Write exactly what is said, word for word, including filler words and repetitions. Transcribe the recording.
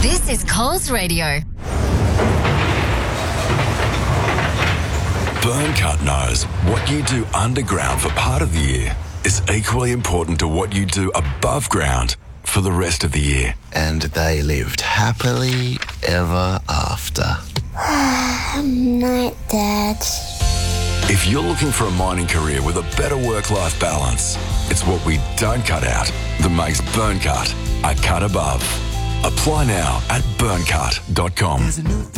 This is Coles Radio. Burncut knows what you do underground for part of the year is equally important to what you do above ground for the rest of the year. And they lived happily ever after. Night, Dad. If you're looking for a mining career with a better work-life balance, it's what we don't cut out that makes Burncut a cut above. Apply now at burncut dot com.